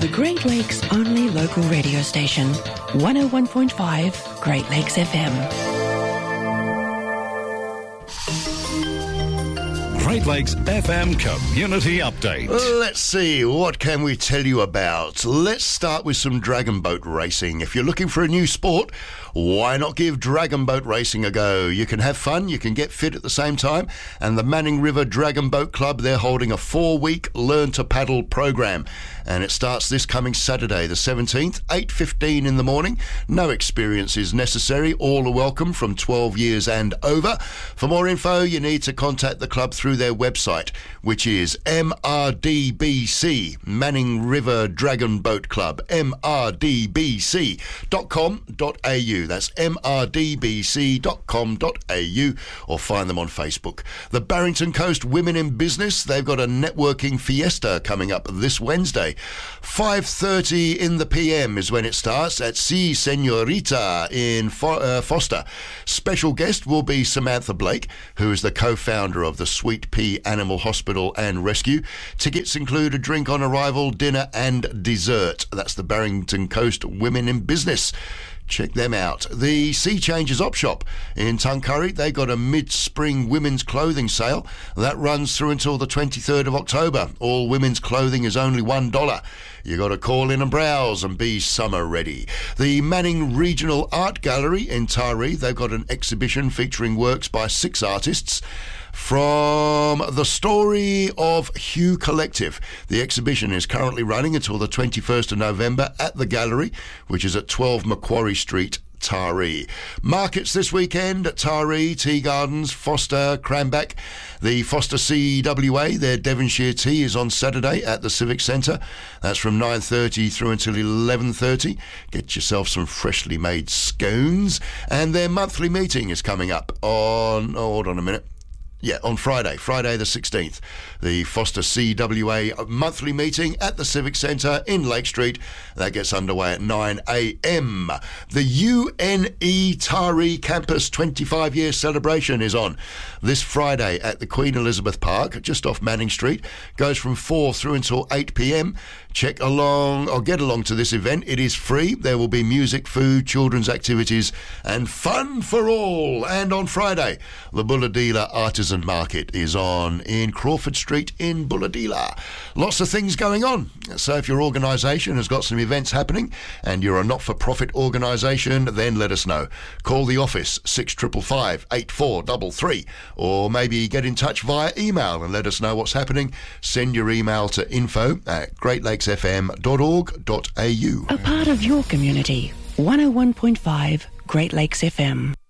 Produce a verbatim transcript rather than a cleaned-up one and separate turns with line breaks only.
The Great Lakes only local radio station, one oh one point five Great Lakes F M.
Great Lakes F M Community Update.
Let's see, what can we tell you about? Let's start with some dragon boat racing. If you're looking for a new sport, why not give dragon boat racing a go? You can have fun, you can get fit at the same time, and the Manning River Dragon Boat Club, they're holding a four-week Learn to Paddle program, and it starts this coming Saturday, the seventeenth, eight fifteen in the morning. No experience is necessary, all are welcome from twelve years and over. For more info, you need to contact the club through their website, which is M R D B C, Manning River Dragon Boat Club, M R D B C dot com dot A U. That's M R D B C dot com dot A U, or find them on Facebook. The Barrington Coast Women in Business, they've got a networking fiesta coming up this Wednesday. five thirty in the P M is when it starts at Si Senorita in Fo- uh, Foster. Special guest will be Samantha Blake, who is the co-founder of the Sweet Pea Animal Hospital and Rescue. Tickets include a drink on arrival, dinner and dessert. That's the Barrington Coast Women in Business. Check them out. The Sea Changers Op Shop in Tuncurry, they got a mid-spring women's clothing sale. That runs through until the twenty-third of October. All women's clothing is only one dollar. You got to call in and browse and be summer ready. The Manning Regional Art Gallery in Taree, they've got an exhibition featuring works by six artists from the Story of Hugh Collective. The exhibition is currently running until the twenty-first of November at the gallery, which is at twelve Macquarie Street, Taree. Markets this weekend at Taree, Tea Gardens, Foster, Cranback. The Foster C W A, their Devonshire Tea, is on Saturday at the Civic Centre. That's from nine thirty through until eleven thirty. Get yourself some freshly made scones. And their monthly meeting is coming up on, oh, hold on a minute. Yeah, on Friday, Friday the sixteenth, the Foster C W A monthly meeting at the Civic Centre in Lake Street. That gets underway at nine a m. The U N E Taree Campus twenty-five year celebration is on this Friday at the Queen Elizabeth Park, just off Manning Street. Goes from four through until eight p m. Check along or get along to this event. It is free. There will be music, food, children's activities and fun for all. And on Friday, the Bulahdelah Artisan Market is on in Crawford Street in Bulahdelah. Lots of things going on. So if your organisation has got some events happening and you're a not-for-profit organisation, then let us know. Call the office six five five, eight four three three, or maybe get in touch via email and let us know what's happening. Send your email to info at great lakes f m dot org dot a u.
A part of your community, one oh one point five Great Lakes F M.